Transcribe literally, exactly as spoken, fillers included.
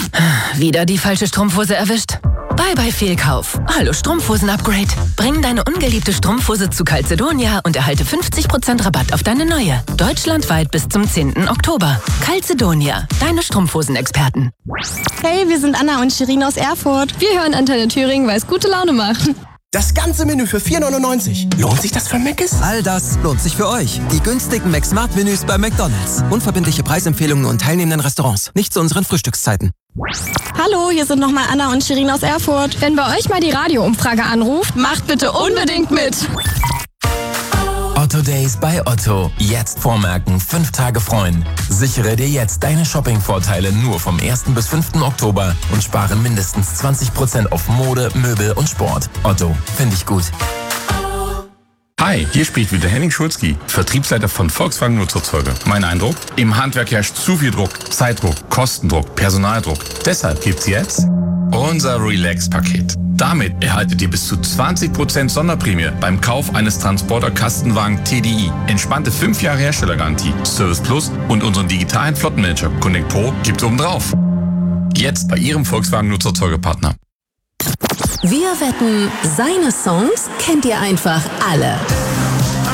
Wieder die falsche Strumpfhose erwischt? Bye bye Fehlkauf. Hallo Strumpfhosen-Upgrade. Bring deine ungeliebte Strumpfhose zu Calzedonia und erhalte fünfzig Prozent Rabatt auf deine neue. Deutschlandweit bis zum zehnten Oktober. Calzedonia, deine Strumpfhosen-Experten. Hey, wir sind Anna und Shirin aus Erfurt. Wir hören Antenne Thüringen, weil es gute Laune macht. Das ganze Menü für vier neunundneunzig. Lohnt sich das für Mc's? All das lohnt sich für euch. Die günstigen McSmart-Menüs bei McDonald's. Unverbindliche Preisempfehlungen und teilnehmenden Restaurants. Nicht zu unseren Frühstückszeiten. Hallo, hier sind nochmal Anna und Shirin aus Erfurt. Wenn bei euch mal die Radioumfrage anruft, macht bitte unbedingt mit. Otto Days bei Otto. Jetzt vormerken, fünf Tage freuen. Sichere dir jetzt deine Shopping-Vorteile nur vom ersten bis fünften Oktober und spare mindestens zwanzig Prozent auf Mode, Möbel und Sport. Otto, finde ich gut. Hi, hier spricht wieder Henning Schulzki, Vertriebsleiter von Volkswagen Nutzfahrzeuge. Mein Eindruck? Im Handwerk herrscht zu viel Druck, Zeitdruck, Kostendruck, Personaldruck. Deshalb gibt's jetzt unser Relax-Paket. Damit erhaltet ihr bis zu zwanzig Prozent Sonderprämie beim Kauf eines Transporter-Kastenwagen T D I. Entspannte fünf Jahre Herstellergarantie, Service Plus und unseren digitalen Flottenmanager Connect Pro gibt's obendrauf. Jetzt bei Ihrem Volkswagen Nutzfahrzeuge-Partner. Wir wetten, seine Songs kennt ihr einfach alle.